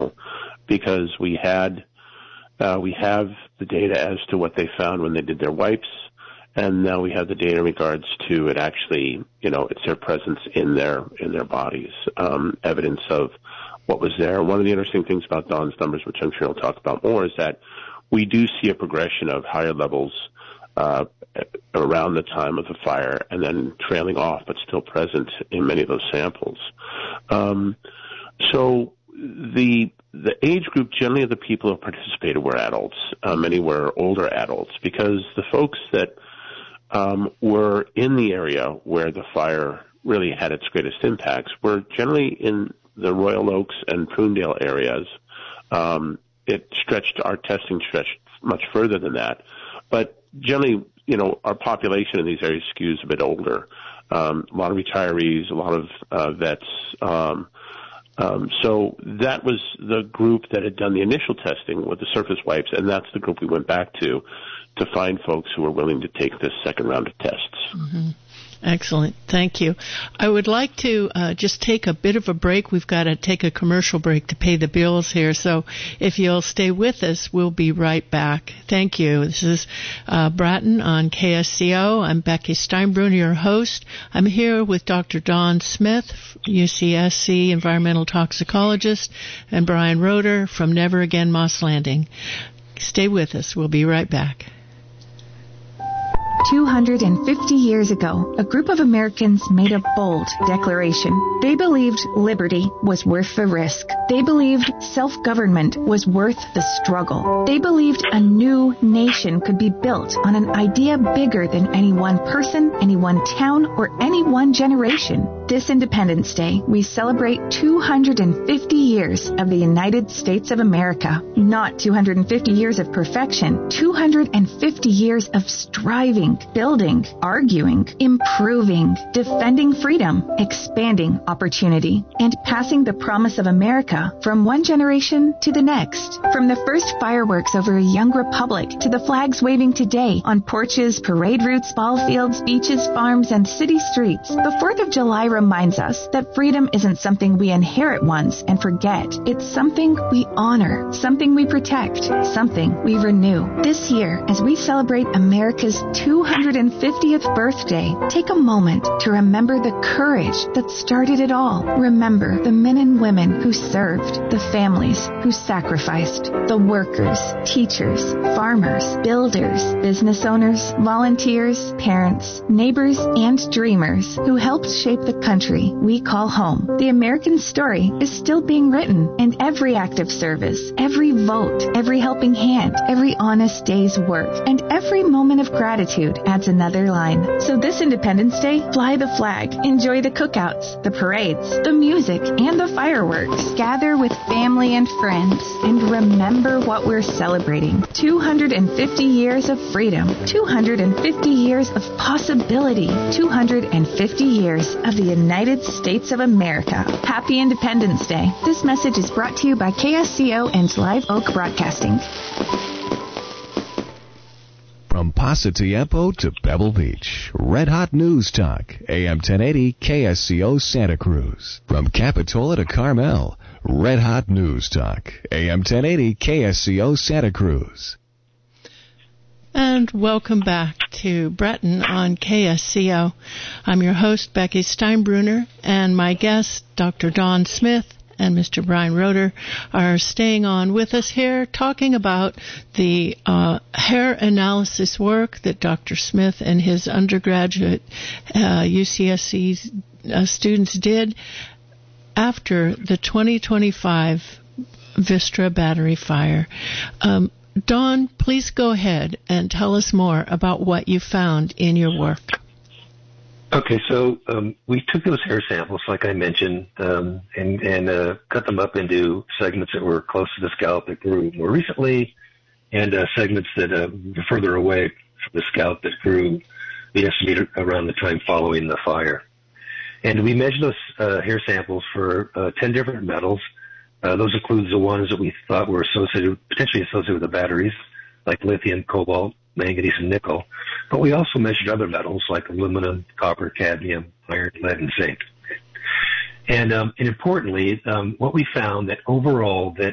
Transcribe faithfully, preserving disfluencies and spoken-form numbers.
because we had uh, we have the data as to what they found when they did their wipes, and now we have the data in regards to it actually, you know, it's their presence in their in their bodies, um, evidence of what was there. One of the interesting things about Dawn's numbers, which I'm sure he'll talk about more, is that we do see a progression of higher levels uh, around the time of the fire and then trailing off, but still present in many of those samples. Um, so the the age group generally of the people who participated were adults. Uh, many were older adults, because the folks that um, were in the area where the fire really had its greatest impacts were generally in the Royal Oaks and Prunedale areas. Um, it stretched, our testing stretched much further than that. But generally, you know, our population in these areas skews a bit older. Um, a lot of retirees, a lot of uh, vets. Um, um, so that was the group that had done the initial testing with the surface wipes, and that's the group we went back to to find folks who were willing to take this second round of tests. Mm-hmm. Excellent. Thank you. I would like to uh, just take a bit of a break. We've got to take a commercial break to pay the bills here. So if you'll stay with us, we'll be right back. Thank you. This is uh, Bratton on K S C O. I'm Becky Steinbruner, your host. I'm here with Doctor Dawn Smith, U C S C environmental toxicologist, and Brian Roeder from Never Again Moss Landing. Stay with us. We'll be right back. two hundred fifty years ago, a group of Americans made a bold declaration. They believed liberty was worth the risk. They believed self-government was worth the struggle. They believed a new nation could be built on an idea bigger than any one person, any one town, or any one generation. This Independence Day, we celebrate two hundred fifty years of the United States of America. Not two hundred fifty years of perfection, two hundred fifty years of striving, building, arguing, improving, defending freedom, expanding opportunity, and passing the promise of America from one generation to the next. From the first fireworks over a young republic to the flags waving today on porches, parade routes, ball fields, beaches, farms, and city streets, the fourth of July reminds us that freedom isn't something we inherit once and forget. It's something we honor, something we protect, something we renew. This year, as we celebrate America's two hundred fiftieth birthday, take a moment to remember the courage that started it all. Remember the men and women who served, the families who sacrificed, the workers, teachers, farmers, builders, business owners, volunteers, parents, neighbors, and dreamers who helped shape the country we call home. The American story is still being written, and every act of service, every vote, every helping hand, every honest day's work, and every moment of gratitude adds another line. So this Independence Day, fly the flag, enjoy the cookouts, the parades, the music, and the fireworks. Gather with family and friends, and remember what we're celebrating. two hundred fifty years of freedom, two hundred fifty years of possibility, two hundred fifty years of the United States of America. Happy Independence Day. This message is brought to you by K S C O and Live Oak Broadcasting. From Paso Tiempo to Pebble Beach, Red Hot News Talk, A M ten eighty K S C O Santa Cruz. From Capitola to Carmel, Red Hot News Talk, A M ten eighty K S C O Santa Cruz. And welcome back to Bretton on K S C O. I'm your host, Becky Steinbruner, and my guests, Doctor Dawn Smith and Mister Brian Roeder, are staying on with us here talking about the uh, hair analysis work that Doctor Smith and his undergraduate uh, U C S C uh, students did after the twenty twenty-five Vistra battery fire. Um, Dawn, please go ahead and tell us more about what you found in your work. Okay, so um, we took those hair samples, like I mentioned, um, and, and uh, cut them up into segments that were close to the scalp that grew more recently, and uh, segments that uh, were further away from the scalp that grew, we estimated, around the time following the fire. And we measured those uh, hair samples for uh, ten different metals. Uh, those include the ones that we thought were associated, potentially associated with the batteries, like lithium, cobalt, manganese, and nickel. But we also measured other metals like aluminum, copper, cadmium, iron, lead, and zinc. And, um, and importantly, um, what we found that overall that